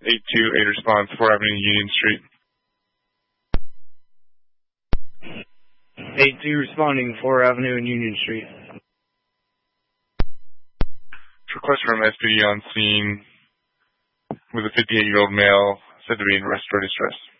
828 response, 4 Avenue Union Street. 8-2 responding, 4 Avenue and Union Street. Request from SPD on scene with a 58-year-old male said to be in respiratory distress.